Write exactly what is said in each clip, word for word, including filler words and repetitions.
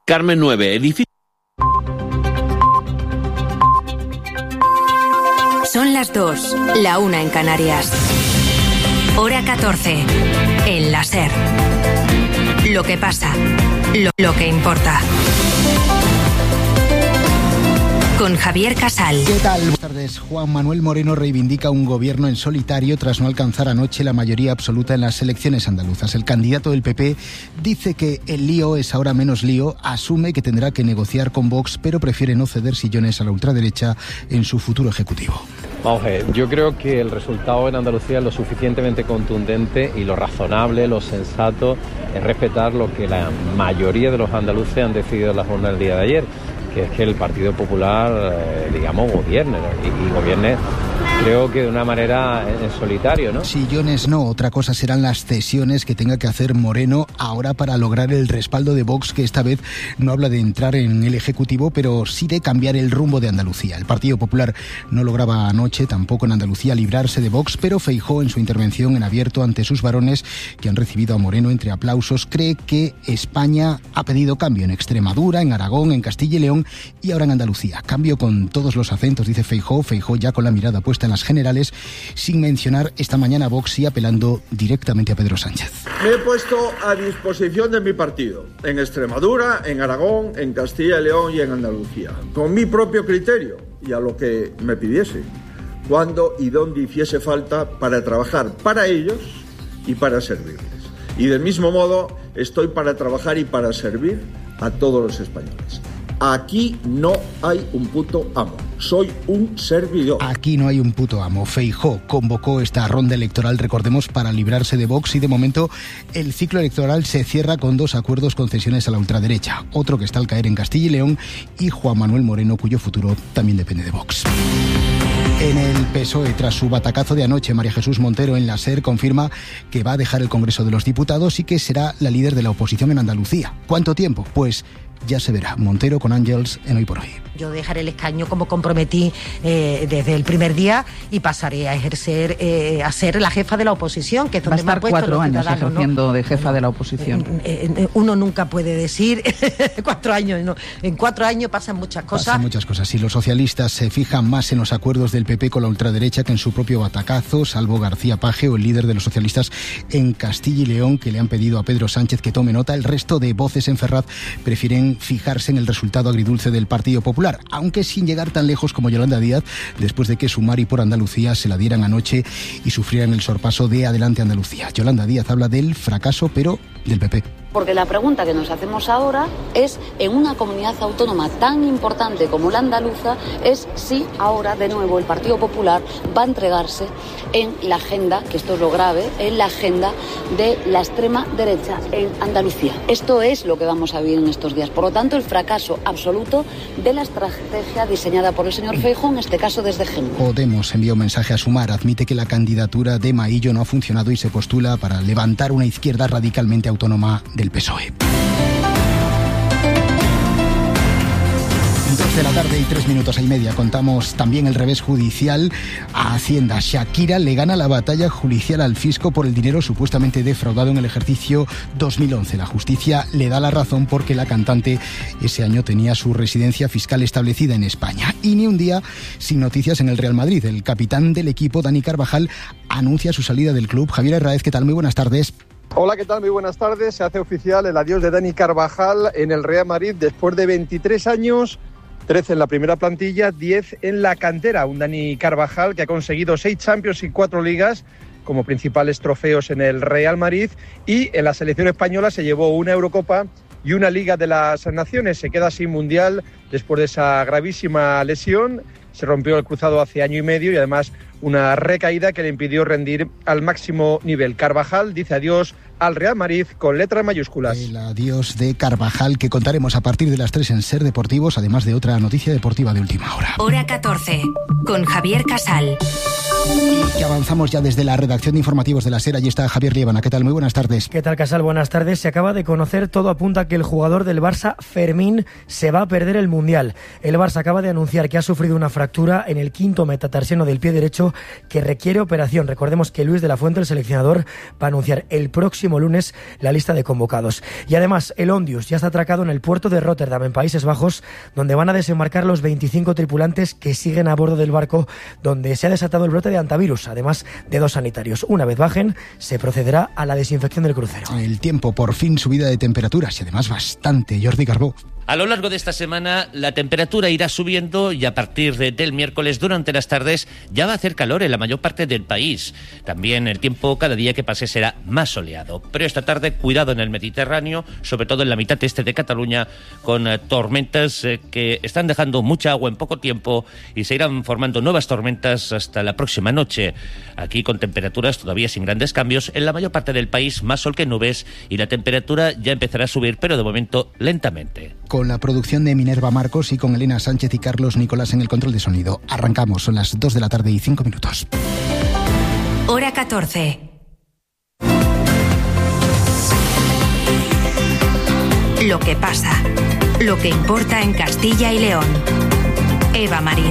Carmen nueve, edificio. Son las dos, la una en Canarias. Hora catorce, en la SER. Lo que pasa, lo, lo que importa. Con Javier Casal. ¿Qué tal? Buenas tardes. Juan Manuel Moreno reivindica un gobierno en solitario tras no alcanzar anoche la mayoría absoluta en las elecciones andaluzas. El candidato del P P dice que el lío es ahora menos lío, asume que tendrá que negociar con Vox, pero prefiere no ceder sillones a la ultraderecha en su futuro ejecutivo. Vamos a ver, yo creo que el resultado en Andalucía es lo suficientemente contundente y lo razonable, lo sensato es respetar lo que la mayoría de los andaluces han decidido en la jornada del día de ayer, que es que el Partido Popular, eh, digamos, gobierne, ¿no? y, y gobierne, creo que de una manera en solitario, ¿no? Sillones no, otra cosa serán las cesiones que tenga que hacer Moreno ahora para lograr el respaldo de Vox, que esta vez no habla de entrar en el Ejecutivo, pero sí de cambiar el rumbo de Andalucía. El Partido Popular no lograba anoche, tampoco en Andalucía, librarse de Vox, pero Feijóo, en su intervención en abierto ante sus varones, que han recibido a Moreno entre aplausos, cree que España ha pedido cambio en Extremadura, en Aragón, en Castilla y León y ahora en Andalucía. Cambio con todos los acentos, dice Feijóo, Feijóo ya con la mirada puesta en las generales, sin mencionar esta mañana a Vox y apelando directamente a Pedro Sánchez. Me he puesto a disposición de mi partido, en Extremadura, en Aragón, en Castilla y León y en Andalucía, con mi propio criterio y a lo que me pidiese, cuando y donde hiciese falta para trabajar para ellos y para servirles. Y del mismo modo estoy para trabajar y para servir a todos los españoles. Aquí no hay un puto amo, soy un servidor. Aquí no hay un puto amo. Feijóo convocó esta ronda electoral, recordemos, para librarse de Vox y de momento el ciclo electoral se cierra con dos acuerdos concesiones a la ultraderecha. Otro que está al caer en Castilla y León y Juan Manuel Moreno, cuyo futuro también depende de Vox. En el P S O E, tras su batacazo de anoche, María Jesús Montero en la SER confirma que va a dejar el Congreso de los Diputados y que será la líder de la oposición en Andalucía. ¿Cuánto tiempo? Pues ya se verá. Montero con Ángels en Hoy por Hoy. Yo dejaré el escaño como comprometí eh, desde el primer día y pasaré a ejercer, eh, a ser la jefa de la oposición, que es donde va a estar me han puesto cuatro años ejerciendo, ¿no? de jefa de la oposición. Eh, eh, uno nunca puede decir cuatro años, no. En cuatro años pasan muchas cosas. Pasan muchas cosas. Y los socialistas se fijan más en los acuerdos del P P con la ultraderecha que en su propio batacazo, salvo García Paje, o el líder de los socialistas en Castilla y León, que le han pedido a Pedro Sánchez que tome nota. El resto de voces en Ferraz prefieren fijarse en el resultado agridulce del Partido Popular, aunque sin llegar tan lejos como Yolanda Díaz, después de que Sumar y Por Andalucía se la dieran anoche y sufrieran el sorpaso de Adelante Andalucía. Yolanda Díaz habla del fracaso, pero del P P. Porque la pregunta que nos hacemos ahora es, en una comunidad autónoma tan importante como la andaluza, es si ahora de nuevo el Partido Popular va a entregarse en la agenda, que esto es lo grave, en la agenda de la extrema derecha en Andalucía. Esto es lo que vamos a vivir en estos días. Por lo tanto, el fracaso absoluto de la estrategia diseñada por el señor Feijóo, en este caso desde Génova. Podemos envía un mensaje a Sumar, admite que la candidatura de Maillo no ha funcionado y se postula para levantar una izquierda radicalmente autónoma del P S O E. doce de la tarde y tres minutos y media. Contamos también el revés judicial a Hacienda. Shakira le gana la batalla judicial al fisco por el dinero supuestamente defraudado en el ejercicio dos mil once. La justicia le da la razón porque la cantante ese año tenía su residencia fiscal establecida en España. Y ni un día sin noticias en el Real Madrid. El capitán del equipo, Dani Carvajal, anuncia su salida del club. Javier Herráez, ¿qué tal? Muy buenas tardes. Hola, ¿qué tal? Muy buenas tardes. Se hace oficial el adiós de Dani Carvajal en el Real Madrid después de veintitrés años, trece en la primera plantilla, diez en la cantera. Un Dani Carvajal que ha conseguido seis Champions y cuatro Ligas como principales trofeos en el Real Madrid, y en la selección española se llevó una Eurocopa y una Liga de las Naciones. Se queda sin Mundial después de esa gravísima lesión. Se rompió el cruzado hace año y medio y además una recaída que le impidió rendir al máximo nivel. Carvajal dice adiós al Real Madrid con letras mayúsculas. El adiós de Carvajal, que contaremos a partir de las tres en Ser Deportivos, además de otra noticia deportiva de última hora. Hora catorce, con Javier Casal. Y que avanzamos ya desde la redacción de informativos de la SER. Allí está Javier Liébana. ¿Qué tal? Muy buenas tardes. ¿Qué tal, Casal? Buenas tardes. Se acaba de conocer, todo apunta a que el jugador del Barça, Fermín, se va a perder el Mundial. El Barça acaba de anunciar que ha sufrido una fractura en el quinto metatarsiano del pie derecho que requiere operación. Recordemos que Luis de la Fuente, el seleccionador, va a anunciar el próximo próximo lunes la lista de convocados. Y además, el Ondius ya está atracado en el puerto de Rotterdam, en Países Bajos, donde van a desembarcar los veinticinco tripulantes que siguen a bordo del barco donde se ha desatado el brote de hantavirus, además de dos sanitarios. Una vez bajen, se procederá a la desinfección del crucero. El tiempo, por fin subida de temperaturas y además bastante. Jordi Carbó. A lo largo de esta semana la temperatura irá subiendo y a partir de, del miércoles durante las tardes ya va a hacer calor en la mayor parte del país. También el tiempo cada día que pase será más soleado. Pero esta tarde cuidado en el Mediterráneo, sobre todo en la mitad este de Cataluña, con eh, tormentas eh, que están dejando mucha agua en poco tiempo y se irán formando nuevas tormentas hasta la próxima noche. Aquí con temperaturas todavía sin grandes cambios, en la mayor parte del país más sol que nubes y la temperatura ya empezará a subir, pero de momento lentamente. Con la producción de Minerva Marcos y con Elena Sánchez y Carlos Nicolás en el control de sonido. Arrancamos, son las dos de la tarde y cinco minutos. Hora catorce. Lo que pasa, lo que importa en Castilla y León. Eva Marín.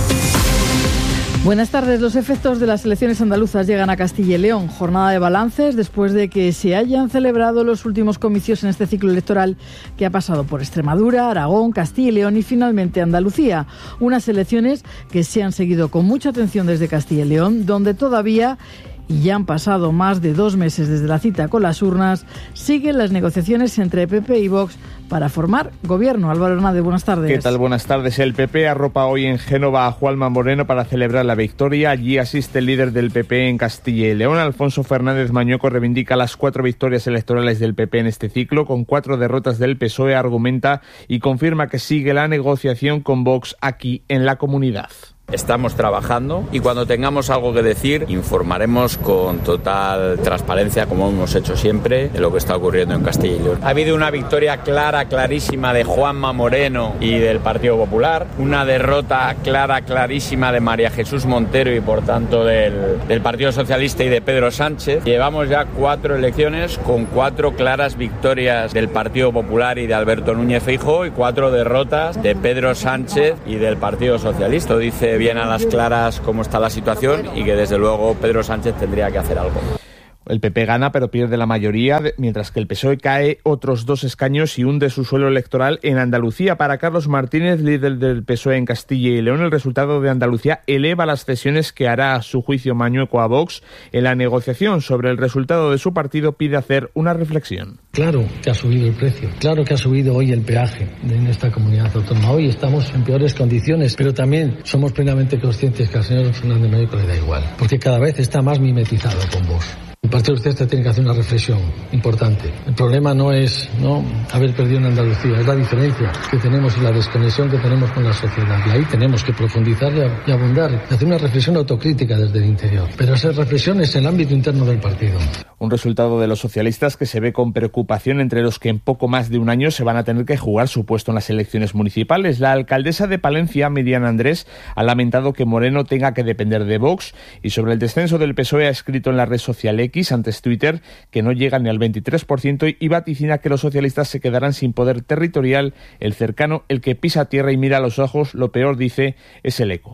Buenas tardes. Los efectos de las elecciones andaluzas llegan a Castilla y León. Jornada de balances después de que se hayan celebrado los últimos comicios en este ciclo electoral que ha pasado por Extremadura, Aragón, Castilla y León y finalmente Andalucía. Unas elecciones que se han seguido con mucha atención desde Castilla y León, donde todavía, y ya han pasado más de dos meses desde la cita con las urnas, siguen las negociaciones entre P P y Vox para formar gobierno. Álvaro Hernández, buenas tardes. ¿Qué tal? Buenas tardes. El P P arropa hoy en Génova a Juanma Moreno para celebrar la victoria. Allí asiste el líder del P P en Castilla y León. Alfonso Fernández Mañueco reivindica las cuatro victorias electorales del P P en este ciclo, con cuatro derrotas del P S O E, argumenta y confirma que sigue la negociación con Vox aquí en la comunidad. Estamos trabajando y cuando tengamos algo que decir informaremos con total transparencia, como hemos hecho siempre, de lo que está ocurriendo en Castilla y León. Ha habido una victoria clara, clarísima de Juanma Moreno y del Partido Popular, una derrota clara, clarísima de María Jesús Montero y por tanto del, del Partido Socialista y de Pedro Sánchez. Llevamos ya cuatro elecciones con cuatro claras victorias del Partido Popular y de Alberto Núñez Feijóo y cuatro derrotas de Pedro Sánchez y del Partido Socialista. Dice bien a las claras cómo está la situación y que desde luego Pedro Sánchez tendría que hacer algo. El P P gana pero pierde la mayoría, mientras que el P S O E cae otros dos escaños y hunde su suelo electoral en Andalucía. Para Carlos Martínez, líder del P S O E en Castilla y León, el resultado de Andalucía eleva las cesiones que hará a su juicio Mañueco a Vox. En la negociación sobre el resultado de su partido pide hacer una reflexión. Claro que ha subido el precio, claro que ha subido hoy el peaje en esta comunidad autónoma. Hoy estamos en peores condiciones, pero también somos plenamente conscientes que al señor Fernández Mañueco le da igual, porque cada vez está más mimetizado con Vox. El Partido Socialista tiene que hacer una reflexión importante. El problema no es no haber perdido en Andalucía, es la diferencia que tenemos y la desconexión que tenemos con la sociedad. Y ahí tenemos que profundizar y abundar, y hacer una reflexión autocrítica desde el interior. Pero esa reflexión es el ámbito interno del partido. Un resultado de los socialistas que se ve con preocupación entre los que en poco más de un año se van a tener que jugar su puesto en las elecciones municipales. La alcaldesa de Palencia, Miriam Andrés, ha lamentado que Moreno tenga que depender de Vox y sobre el descenso del P S O E ha escrito en la red social X, antes Twitter, que no llega ni al veintitrés por ciento y vaticina que los socialistas se quedarán sin poder territorial. El cercano, el que pisa tierra y mira a los ojos, lo peor, dice, es el eco.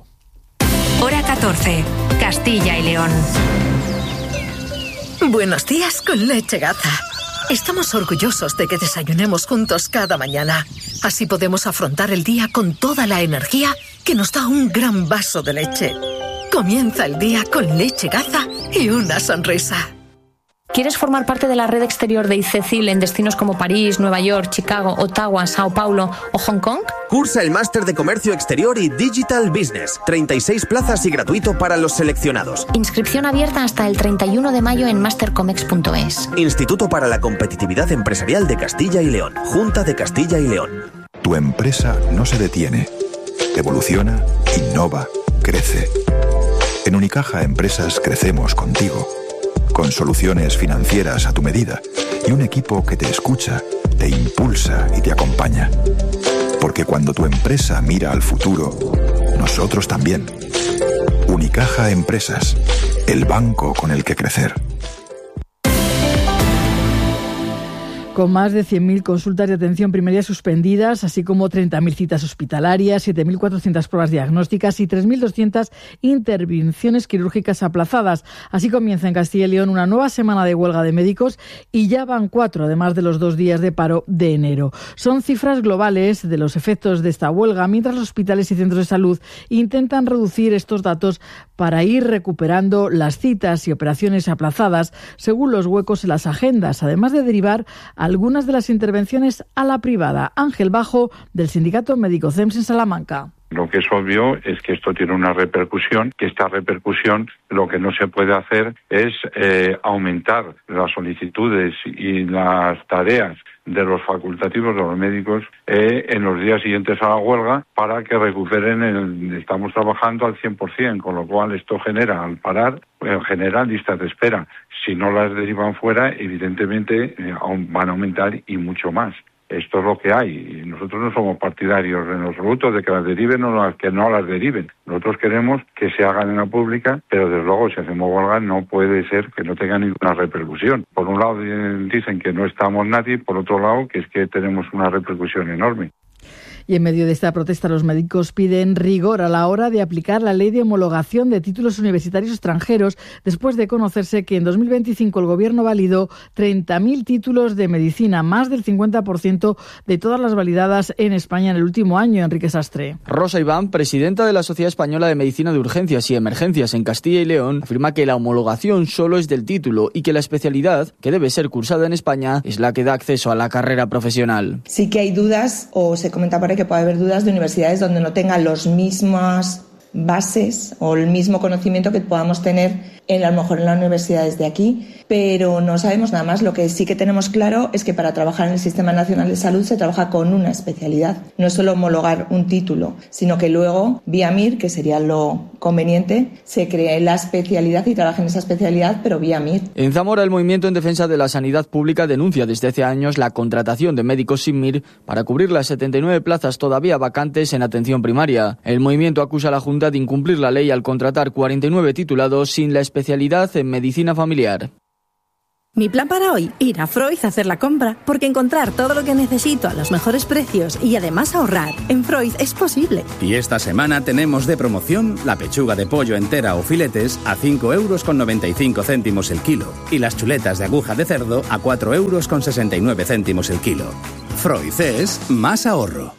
Hora catorce, Castilla y León. Buenos días con Leche Gaza. Estamos orgullosos de que desayunemos juntos cada mañana. Así podemos afrontar el día con toda la energía que nos da un gran vaso de leche. Comienza el día con Leche Gaza y una sonrisa. ¿Quieres formar parte de la red exterior de ICECIL en destinos como París, Nueva York, Chicago, Ottawa, Sao Paulo o Hong Kong? Cursa el máster de Comercio Exterior y Digital Business. treinta y seis plazas y gratuito para los seleccionados. Inscripción abierta hasta el treinta y uno de mayo en mastercomex punto es. Instituto para la Competitividad Empresarial de Castilla y León. Junta de Castilla y León. Tu empresa no se detiene. Evoluciona, innova, crece. En Unicaja Empresas crecemos contigo. Con soluciones financieras a tu medida y un equipo que te escucha, te impulsa y te acompaña. Porque cuando tu empresa mira al futuro, nosotros también. Unicaja Empresas, el banco con el que crecer. con más de cien mil consultas de atención primaria suspendidas, así como treinta mil citas hospitalarias, siete mil cuatrocientas pruebas diagnósticas y tres mil doscientas intervenciones quirúrgicas aplazadas. Así comienza en Castilla y León una nueva semana de huelga de médicos y ya van cuatro, además de los dos días de paro de enero. Son cifras globales de los efectos de esta huelga, mientras los hospitales y centros de salud intentan reducir estos datos para ir recuperando las citas y operaciones aplazadas según los huecos en las agendas, además de derivar algunas de las intervenciones a la privada. Ángel Bajo, del Sindicato Médico C E M S en Salamanca. Lo que es obvio es que esto tiene una repercusión, que esta repercusión lo que no se puede hacer es eh, aumentar las solicitudes y las tareas de los facultativos, de los médicos, eh, en los días siguientes a la huelga para que recuperen el... Estamos trabajando al cien por ciento, con lo cual esto genera, al parar, eh, genera listas de espera. Si no las derivan fuera, evidentemente eh, van a aumentar y mucho más. Esto es lo que hay y nosotros no somos partidarios en absoluto de que las deriven o las que no las deriven. Nosotros queremos que se hagan en la pública, pero desde luego si hacemos huelga no puede ser que no tenga ninguna repercusión. Por un lado dicen que no estamos nadie, por otro lado que es que tenemos una repercusión enorme. Y en medio de esta protesta, los médicos piden rigor a la hora de aplicar la ley de homologación de títulos universitarios extranjeros, después de conocerse que en dos mil veinticinco el Gobierno validó treinta mil títulos de medicina, más del cincuenta por ciento de todas las validadas en España en el último año. Enrique Sastre. Rosa Iván, presidenta de la Sociedad Española de Medicina de Urgencias y Emergencias en Castilla y León, afirma que la homologación solo es del título y que la especialidad, que debe ser cursada en España, es la que da acceso a la carrera profesional. Sí que hay dudas, o se comenta por ahí que puede haber dudas de universidades donde no tengan las mismas bases o el mismo conocimiento que podamos tener en, a lo mejor en las universidades de aquí, pero no sabemos nada más. Lo que sí que tenemos claro es que para trabajar en el Sistema Nacional de Salud se trabaja con una especialidad. No es solo homologar un título, sino que luego, vía M I R, que sería lo conveniente, se cree la especialidad y trabaja en esa especialidad, pero vía M I R. En Zamora, el Movimiento en Defensa de la Sanidad Pública denuncia desde hace años la contratación de médicos sin M I R para cubrir las setenta y nueve plazas todavía vacantes en atención primaria. El movimiento acusa a la Junta de incumplir la ley al contratar cuarenta y nueve titulados sin la especialidad en medicina familiar. Mi plan para hoy, ir a Freud a hacer la compra, porque encontrar todo lo que necesito a los mejores precios y además ahorrar en Freud es posible. Y esta semana tenemos de promoción la pechuga de pollo entera o filetes a cinco euros con noventa y cinco céntimos el kilo y las chuletas de aguja de cerdo a cuatro euros con sesenta y nueve céntimos el kilo. Freud es más ahorro.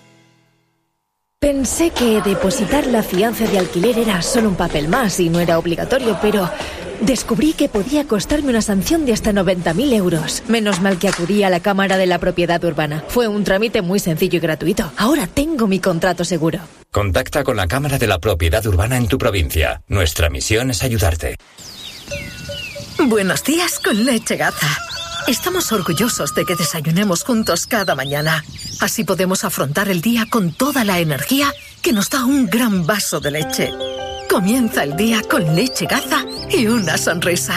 Pensé que depositar la fianza de alquiler era solo un papel más y no era obligatorio, pero descubrí que podía costarme una sanción de hasta noventa mil euros. Menos mal que acudí a la Cámara de la Propiedad Urbana. Fue un trámite muy sencillo y gratuito. Ahora tengo mi contrato seguro. Contacta con la Cámara de la Propiedad Urbana en tu provincia. Nuestra misión es ayudarte. Buenos días con Leche Gaza. Estamos orgullosos de que desayunemos juntos cada mañana. Así podemos afrontar el día con toda la energía que nos da un gran vaso de leche. Comienza el día con Leche Gaza y una sonrisa.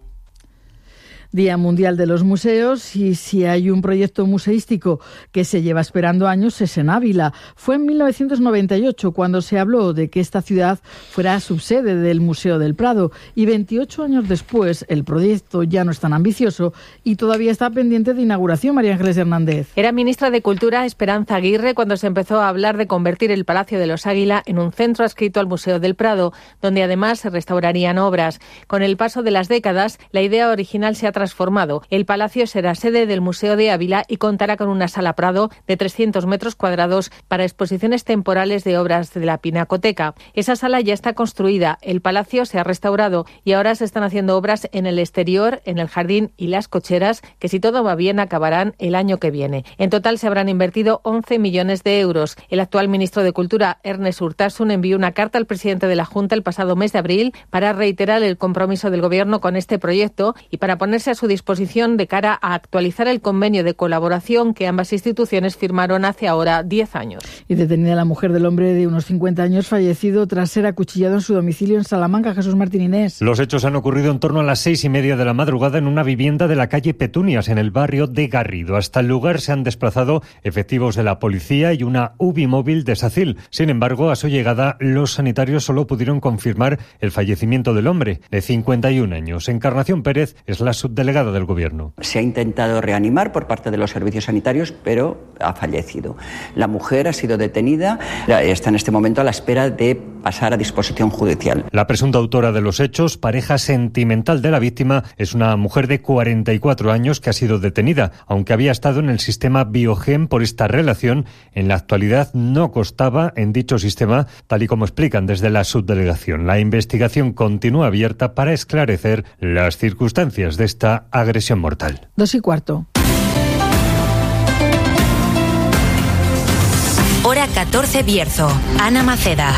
Día Mundial de los Museos, y si hay un proyecto museístico que se lleva esperando años es en Ávila. Fue en mil novecientos noventa y ocho cuando se habló de que esta ciudad fuera subsede del Museo del Prado, y veintiocho años después el proyecto ya no es tan ambicioso y todavía está pendiente de inauguración. María Ángeles Hernández. Era ministra de Cultura Esperanza Aguirre cuando se empezó a hablar de convertir el Palacio de los Águila en un centro adscrito al Museo del Prado, donde además se restaurarían obras. Con el paso de las décadas, la idea original se ha transformado. El palacio será sede del Museo de Ávila y contará con una sala Prado de trescientos metros cuadrados para exposiciones temporales de obras de la Pinacoteca. Esa sala ya está construida, el palacio se ha restaurado y ahora se están haciendo obras en el exterior, en el jardín y las cocheras, que si todo va bien acabarán el año que viene. En total se habrán invertido once millones de euros. El actual ministro de Cultura, Ernest Urtasun, envió una carta al presidente de la Junta el pasado mes de abril para reiterar el compromiso del Gobierno con este proyecto y para ponerse a su disposición de cara a actualizar el convenio de colaboración que ambas instituciones firmaron hace ahora diez años. Y detenida la mujer del hombre de unos cincuenta años fallecido tras ser acuchillado en su domicilio en Salamanca. Jesús Martín Inés. Los hechos han ocurrido en torno a las seis y media de la madrugada en una vivienda de la calle Petunias, en el barrio de Garrido. Hasta el lugar se han desplazado efectivos de la policía y una U B I móvil de SACIL. Sin embargo, a su llegada, los sanitarios solo pudieron confirmar el fallecimiento del hombre, de cincuenta y un años. Encarnación Pérez es la subdelegada subdelegada del Gobierno. Se ha intentado reanimar por parte de los servicios sanitarios, pero ha fallecido. La mujer ha sido detenida, está en este momento a la espera de pasar a disposición judicial. La presunta autora de los hechos, pareja sentimental de la víctima, es una mujer de cuarenta y cuatro años que ha sido detenida, aunque había estado en el sistema Biogen por esta relación. En la actualidad no constaba en dicho sistema, tal y como explican desde la subdelegación. La investigación continúa abierta para esclarecer las circunstancias de esta agresión mortal. Dos y cuarto. Hora catorce Bierzo. Ana Maceda.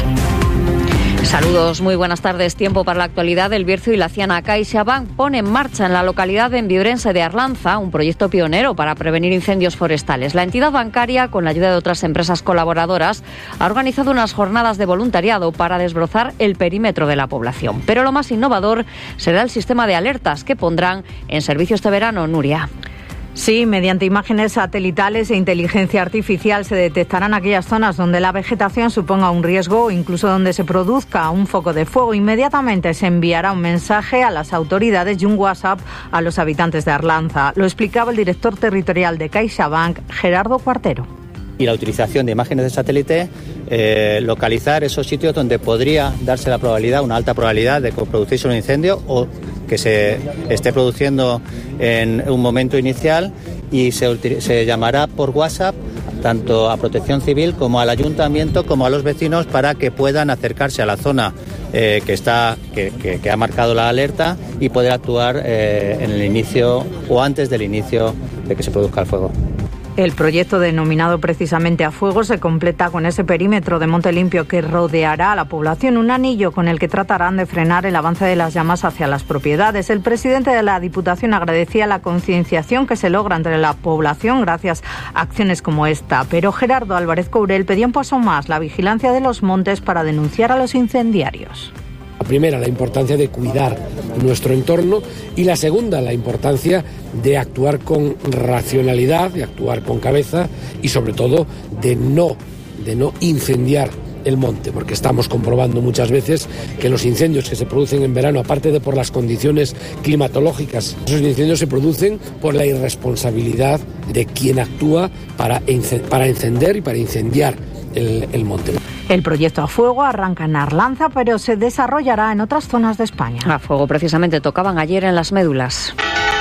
Saludos, muy buenas tardes. Tiempo para la actualidad del Bierzo y la Ciana. CaixaBank pone en marcha en la localidad de Envibrense de Arlanza un proyecto pionero para prevenir incendios forestales. La entidad bancaria, con la ayuda de otras empresas colaboradoras, ha organizado unas jornadas de voluntariado para desbrozar el perímetro de la población. Pero lo más innovador será el sistema de alertas que pondrán en servicio este verano. Nuria. Sí, mediante imágenes satelitales e inteligencia artificial se detectarán aquellas zonas donde la vegetación suponga un riesgo o incluso donde se produzca un foco de fuego. Inmediatamente se enviará un mensaje a las autoridades y un WhatsApp a los habitantes de Arlanza. Lo explicaba el director territorial de CaixaBank, Gerardo Cuartero. Y la utilización de imágenes de satélite, eh, localizar esos sitios donde podría darse la probabilidad, una alta probabilidad de producirse un incendio o que se esté produciendo en un momento inicial, y se, se llamará por WhatsApp tanto a Protección Civil como al Ayuntamiento como a los vecinos para que puedan acercarse a la zona eh, que está que, que, que ha marcado la alerta y poder actuar eh, en el inicio o antes del inicio de que se produzca el fuego. El proyecto, denominado precisamente A Fuego, se completa con ese perímetro de monte limpio que rodeará a la población, un anillo con el que tratarán de frenar el avance de las llamas hacia las propiedades. El presidente de la Diputación agradecía la concienciación que se logra entre la población gracias a acciones como esta, pero Gerardo Álvarez Courel pedía un paso más: la vigilancia de los montes para denunciar a los incendiarios. La primera, la importancia de cuidar nuestro entorno, y la segunda, la importancia de actuar con racionalidad, de actuar con cabeza y sobre todo de no, de no incendiar el monte, porque estamos comprobando muchas veces que los incendios que se producen en verano, aparte de por las condiciones climatológicas, esos incendios se producen por la irresponsabilidad de quien actúa para, para encender y para incendiar el, el monte. El proyecto A Fuego arranca en Arlanza, pero se desarrollará en otras zonas de España. A Fuego precisamente tocaban ayer en Las Médulas.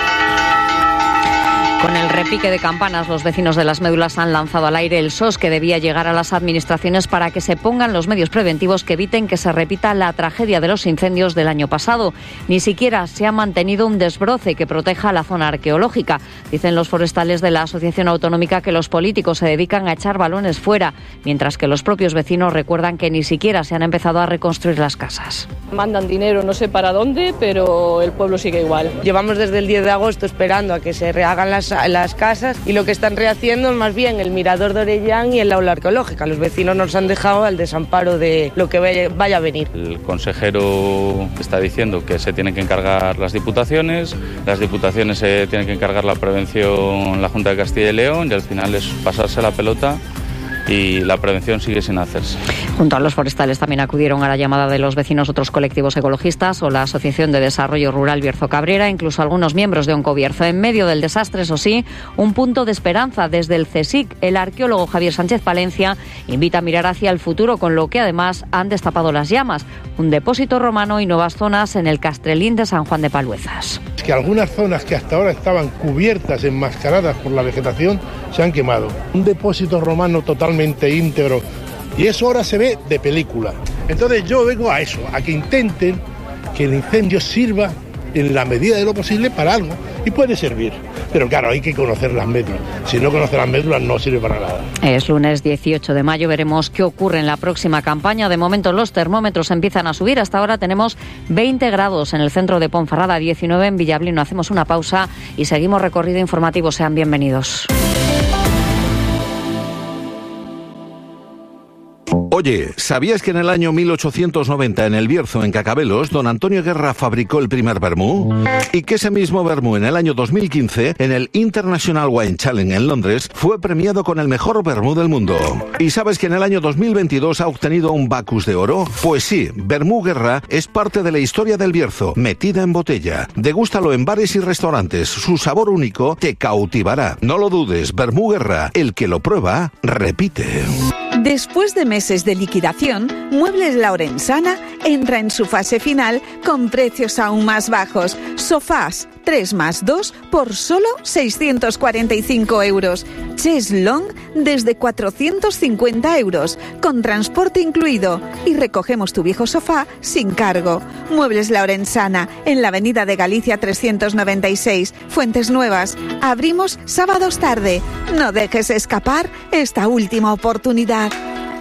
Con el repique de campanas, los vecinos de Las Médulas han lanzado al aire el S O S que debía llegar a las administraciones para que se pongan los medios preventivos que eviten que se repita la tragedia de los incendios del año pasado. Ni siquiera se ha mantenido un desbroce que proteja la zona arqueológica. Dicen los forestales de la Asociación Autonómica que los políticos se dedican a echar balones fuera, mientras que los propios vecinos recuerdan que ni siquiera se han empezado a reconstruir las casas. Mandan dinero, no sé para dónde, pero el pueblo sigue igual. Llevamos desde el diez de agosto esperando a que se rehagan las las casas, y lo que están rehaciendo es más bien el mirador de Orellán y el aula arqueológica. Los vecinos nos han dejado al desamparo de lo que vaya, vaya a venir. El consejero está diciendo que se tienen que encargar las diputaciones, las diputaciones se tienen que encargar la prevención la Junta de Castilla y León, y al final es pasarse la pelota y la prevención sigue sin hacerse. Junto a los forestales también acudieron a la llamada de los vecinos otros colectivos ecologistas o la Asociación de Desarrollo Rural Bierzo Cabrera, incluso algunos miembros de Oncobierzo. En medio del desastre, eso sí, un punto de esperanza desde el CSIC. El arqueólogo Javier Sánchez Palencia invita a mirar hacia el futuro, con lo que además han destapado las llamas, un depósito romano y nuevas zonas en el Castrelín de San Juan de Paluezas. Es que algunas zonas que hasta ahora estaban cubiertas, enmascaradas por la vegetación, se han quemado. Un depósito romano totalmente íntegro, y eso ahora se ve de película. Entonces yo vengo a eso, a que intenten que el incendio sirva en la medida de lo posible para algo, y puede servir, pero claro, hay que conocer las médulas. Si no conoce las médulas no sirve para nada. Es lunes dieciocho de mayo, veremos qué ocurre en la próxima campaña. De momento los termómetros empiezan a subir. Hasta ahora tenemos veinte grados en el centro de Ponferrada, diecinueve en Villablino. Hacemos una pausa y seguimos recorrido informativo. Sean bienvenidos. Oye, ¿sabías que en el año mil ochocientos noventa en el Bierzo, en Cacabelos, don Antonio Guerra fabricó el primer vermú? Y que ese mismo vermú en el año dos mil quince, en el International Wine Challenge en Londres, fue premiado con el mejor vermú del mundo. ¿Y sabes que en el año dos mil veintidós ha obtenido un Bacus de oro? Pues sí, Vermú Guerra es parte de la historia del Bierzo, metida en botella. Degústalo en bares y restaurantes, su sabor único te cautivará. No lo dudes, Vermú Guerra, el que lo prueba, repite. Después de meses de liquidación, Muebles La Orensana entra en su fase final con precios aún más bajos. Sofás tres más dos por solo seiscientos cuarenta y cinco euros. Chaises Long desde cuatrocientos cincuenta euros, con transporte incluido. Y recogemos tu viejo sofá sin cargo. Muebles La Orensana, en la avenida de Galicia trescientos noventa y seis, Fuentes Nuevas. Abrimos sábados tarde. No dejes escapar esta última oportunidad.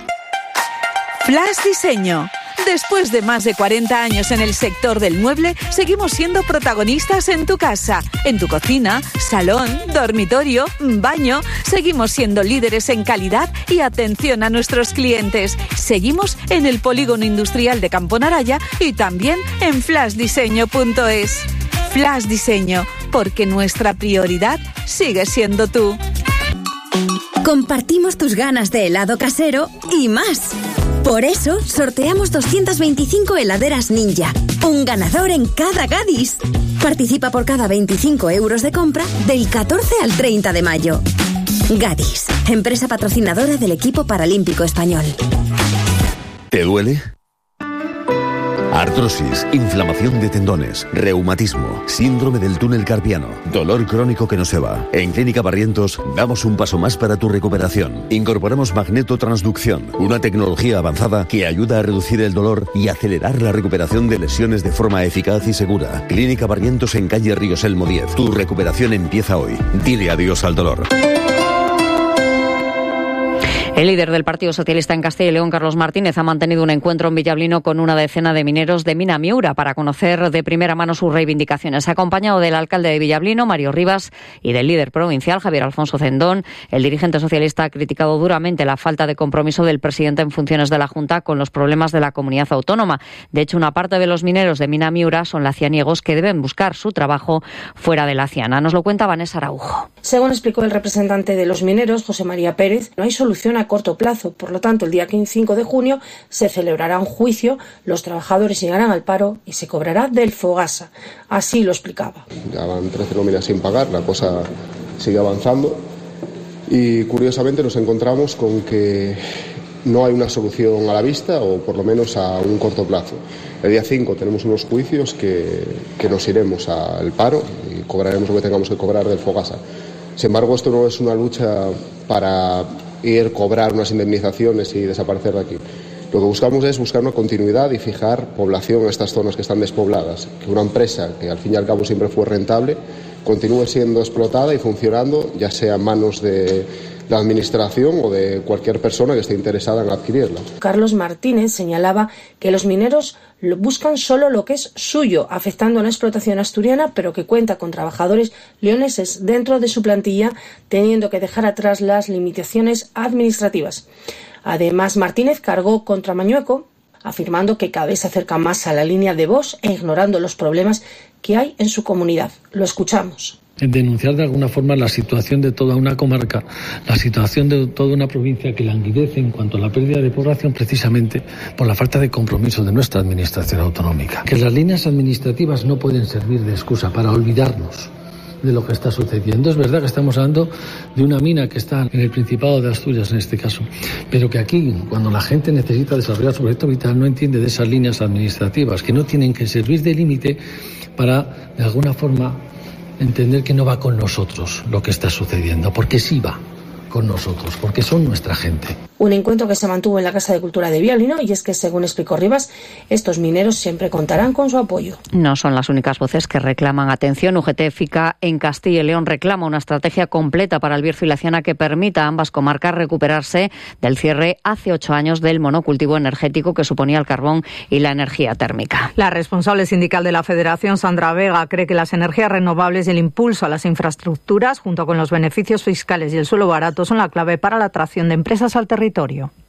Flash Diseño. Después de más de cuarenta años en el sector del mueble, seguimos siendo protagonistas en tu casa, en tu cocina, salón, dormitorio, baño. Seguimos siendo líderes en calidad y atención a nuestros clientes. Seguimos en el Polígono Industrial de Campo Naraya y también en flash diseño punto es. Flash Diseño, porque nuestra prioridad sigue siendo tú. Compartimos tus ganas de helado casero y más. Por eso, sorteamos doscientas veinticinco heladeras Ninja. Un ganador en cada Gadis. Participa por cada veinticinco euros de compra del catorce al treinta de mayo. Gadis, empresa patrocinadora del equipo paralímpico español. ¿Te duele? Artrosis, inflamación de tendones, reumatismo, síndrome del túnel carpiano, dolor crónico que no se va. En Clínica Barrientos damos un paso más para tu recuperación. Incorporamos magnetotransducción, una tecnología avanzada que ayuda a reducir el dolor y acelerar la recuperación de lesiones de forma eficaz y segura. Clínica Barrientos en calle Ríos Elmo diez. Tu recuperación empieza hoy. Dile adiós al dolor. El líder del Partido Socialista en Castilla y León, Carlos Martínez, ha mantenido un encuentro en Villablino con una decena de mineros de Mina Miura para conocer de primera mano sus reivindicaciones. Acompañado del alcalde de Villablino, Mario Rivas, y del líder provincial, Javier Alfonso Cendón, el dirigente socialista ha criticado duramente la falta de compromiso del presidente en funciones de la Junta con los problemas de la comunidad autónoma. De hecho, una parte de los mineros de Mina Miura son lacianiegos que deben buscar su trabajo fuera de Laciana. Nos lo cuenta Vanessa Araujo. Según explicó el representante de los mineros, José María Pérez, no hay solución a corto plazo. Por lo tanto, el día cinco de junio se celebrará un juicio, los trabajadores llegarán al paro y se cobrará del Fogasa. Así lo explicaba. Ya van trece nóminas sin pagar, la cosa sigue avanzando y curiosamente nos encontramos con que no hay una solución a la vista o por lo menos a un corto plazo. El día cinco tenemos unos juicios que, que nos iremos al paro y cobraremos lo que tengamos que cobrar del Fogasa. Sin embargo, esto no es una lucha para ir, cobrar unas indemnizaciones y desaparecer de aquí. Lo que buscamos es buscar una continuidad y fijar población en estas zonas que están despobladas. Que una empresa que al fin y al cabo siempre fue rentable continúe siendo explotada y funcionando, ya sea en manos de la administración o de cualquier persona que esté interesada en adquirirla. Carlos Martínez señalaba que los mineros buscan solo lo que es suyo, afectando a la explotación asturiana, pero que cuenta con trabajadores leoneses dentro de su plantilla, teniendo que dejar atrás las limitaciones administrativas. Además, Martínez cargó contra Mañueco, afirmando que cada vez se acerca más a la línea de Vox e ignorando los problemas que hay en su comunidad. Lo escuchamos. Denunciar de alguna forma la situación de toda una comarca, la situación de toda una provincia que languidece en cuanto a la pérdida de población precisamente por la falta de compromiso de nuestra administración autonómica. Que las líneas administrativas no pueden servir de excusa para olvidarnos de lo que está sucediendo. Es verdad que estamos hablando de una mina que está en el Principado de Asturias en este caso, pero que aquí, cuando la gente necesita desarrollar su proyecto vital, no entiende de esas líneas administrativas que no tienen que servir de límite para, de alguna forma, entender que no va con nosotros lo que está sucediendo, porque sí va con nosotros, porque son nuestra gente. Un encuentro que se mantuvo en la Casa de Cultura de Villablino, y es que, según explicó Rivas, estos mineros siempre contarán con su apoyo. No son las únicas voces que reclaman atención. U G T FICA en Castilla y León reclama una estrategia completa para el Bierzo y Laciana que permita a ambas comarcas recuperarse del cierre hace ocho años del monocultivo energético que suponía el carbón y la energía térmica. La responsable sindical de la Federación, Sandra Vega, cree que las energías renovables y el impulso a las infraestructuras, junto con los beneficios fiscales y el suelo barato, son la clave para la atracción de empresas al territorio.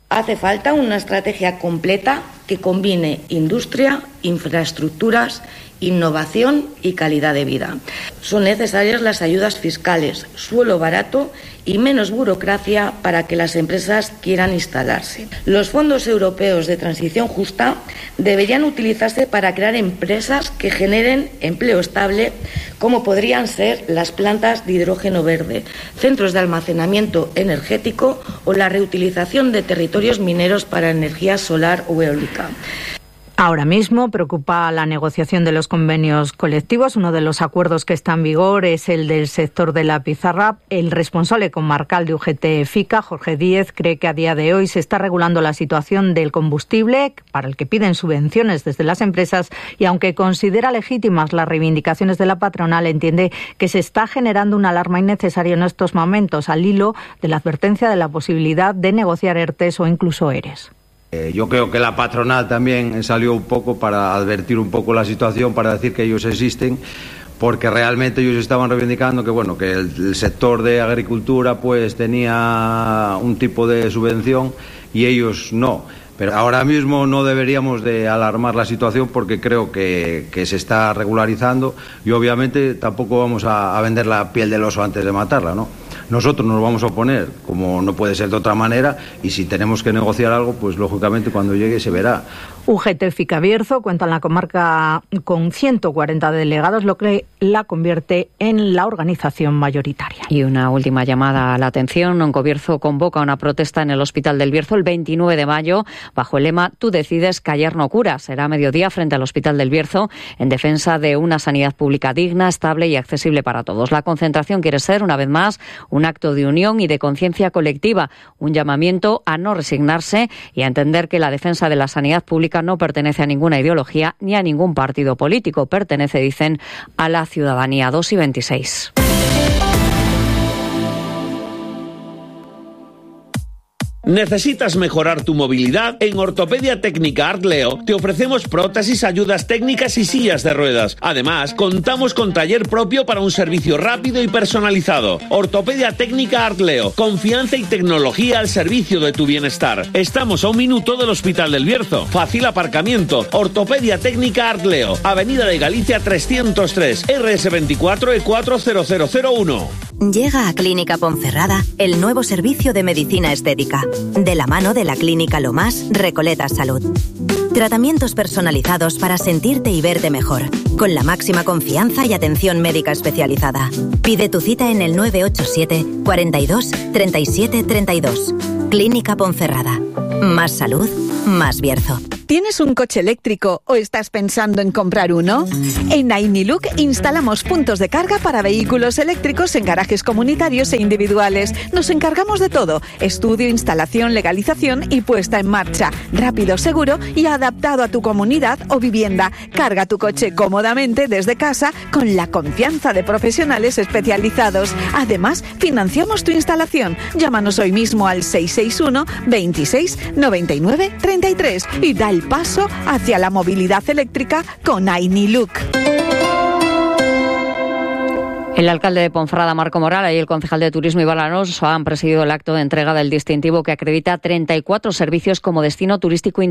Hace falta una estrategia completa que combine industria, infraestructuras, innovación y calidad de vida. Son necesarias las ayudas fiscales, suelo barato y menos burocracia para que las empresas quieran instalarse. Los fondos europeos de transición justa deberían utilizarse para crear empresas que generen empleo estable, como podrían ser las plantas de hidrógeno verde, centros de almacenamiento energético o la reutilización de territorios mineros para energía solar o eólica. Ahora mismo preocupa la negociación de los convenios colectivos. Uno de los acuerdos que está en vigor es el del sector de la pizarra. El responsable comarcal de U G T FICA, Jorge Díez, cree que a día de hoy se está regulando la situación del combustible, para el que piden subvenciones desde las empresas, y aunque considera legítimas las reivindicaciones de la patronal, entiende que se está generando una alarma innecesaria en estos momentos, al hilo de la advertencia de la posibilidad de negociar ERTES o incluso ERES. Eh, yo creo que la patronal también salió un poco para advertir un poco la situación, para decir que ellos existen, porque realmente ellos estaban reivindicando que bueno que el, el sector de agricultura pues tenía un tipo de subvención y ellos no. Pero ahora mismo no deberíamos de alarmar la situación porque creo que, que se está regularizando y obviamente tampoco vamos a, a vender la piel del oso antes de matarla, ¿no? Nosotros nos vamos a oponer, como no puede ser de otra manera, y si tenemos que negociar algo, pues lógicamente cuando llegue se verá. U G T FICA Bierzo cuenta en la comarca con ciento cuarenta delegados, lo que la convierte en la organización mayoritaria. Y una última llamada a la atención. Oncobierzo convoca una protesta en el Hospital del Bierzo el veintinueve de mayo bajo el lema "Tú decides, callar no cura". Será a mediodía frente al Hospital del Bierzo en defensa de una sanidad pública digna, estable y accesible para todos. La concentración quiere ser, una vez más, un acto de unión y de conciencia colectiva, un llamamiento a no resignarse y a entender que la defensa de la sanidad pública no pertenece a ninguna ideología ni a ningún partido político. Pertenece, dicen, a la ciudadanía. Dos y veintiséis. ¿Necesitas mejorar tu movilidad? En Ortopedia Técnica Artleo te ofrecemos prótesis, ayudas técnicas y sillas de ruedas. Además, contamos con taller propio para un servicio rápido y personalizado. Ortopedia Técnica Artleo, confianza y tecnología al servicio de tu bienestar. Estamos a un minuto del Hospital del Bierzo. Fácil aparcamiento. Ortopedia Técnica Artleo, Avenida de Galicia trescientos tres, R S veinticuatro E cuatro cero cero cero uno. Llega a Clínica Ponferrada el nuevo servicio de medicina estética, de la mano de la Clínica Lomás Recoleta Salud. Tratamientos personalizados para sentirte y verte mejor, con la máxima confianza y atención médica especializada. Pide tu cita en el nueve ocho siete, cuarenta y dos, treinta y siete, treinta y dos. Clínica Ponferrada. Más salud, más Bierzo. ¿Tienes un coche eléctrico o estás pensando en comprar uno? En Ainiluk instalamos puntos de carga para vehículos eléctricos en garajes comunitarios e individuales. Nos encargamos de todo: estudio, instalación, legalización y puesta en marcha. Rápido, seguro y adaptado a tu comunidad o vivienda. Carga tu coche cómodamente desde casa con la confianza de profesionales especializados. Además, financiamos tu instalación. Llámanos hoy mismo al seis seis uno, veintiséis, noventa y nueve, treinta y tres y da el paso hacia la movilidad eléctrica con Ainiluk. El alcalde de Ponferrada, Marco Moral, y el concejal de Turismo, Iván Alonso, han presidido el acto de entrega del distintivo que acredita treinta y cuatro servicios como destino turístico